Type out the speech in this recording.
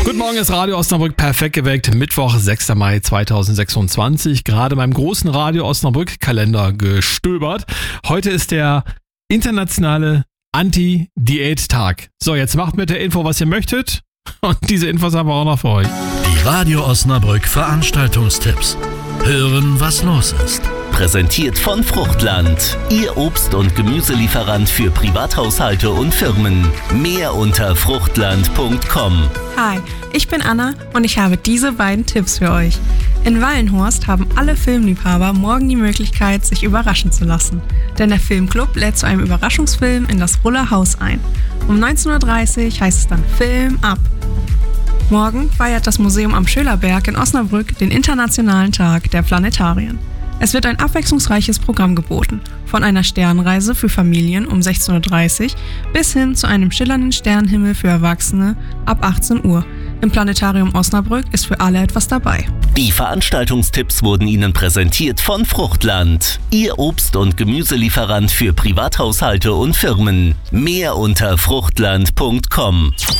Guten Morgen, ist Radio Osnabrück perfekt geweckt. Mittwoch, 6. Mai 2026. Gerade beim großen Radio Osnabrück Kalender gestöbert. Heute ist der internationale Anti-Diät-Tag. So, jetzt macht mit der Info, was ihr möchtet. Und diese Infos haben wir auch noch für euch. Die Radio Osnabrück Veranstaltungstipps. Hören, was los ist. Präsentiert von Fruchtland, Ihr Obst- und Gemüselieferant für Privathaushalte und Firmen. Mehr unter fruchtland.com. Hi, ich bin Anna und ich habe diese beiden Tipps für euch. In Wallenhorst haben alle Filmliebhaber morgen die Möglichkeit, sich überraschen zu lassen. Denn der Filmclub lädt zu einem Überraschungsfilm in das Ruller Haus ein. Um 19.30 Uhr heißt es dann Film ab. Morgen feiert das Museum am Schölerberg in Osnabrück den Internationalen Tag der Planetarien. Es wird ein abwechslungsreiches Programm geboten, von einer Sternreise für Familien um 16.30 Uhr bis hin zu einem schillernden Sternenhimmel für Erwachsene ab 18 Uhr. Im Planetarium Osnabrück ist für alle etwas dabei. Die Veranstaltungstipps wurden Ihnen präsentiert von Fruchtland, Ihr Obst- und Gemüselieferant für Privathaushalte und Firmen. Mehr unter fruchtland.com.